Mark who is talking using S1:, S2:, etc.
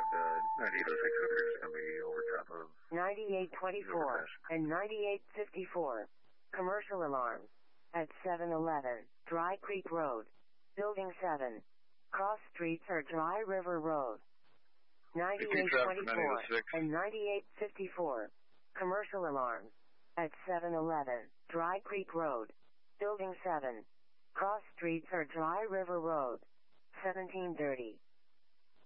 S1: 9806 appears to be over top of
S2: 9824 and 9854. Commercial alarm. At 711, Dry Creek Road. Building 7. Cross streets or Dry River Road. 9824 and 9854. Commercial alarm. At 711, Dry Creek Road. Building 7. Cross streets or Dry River Road. 1730.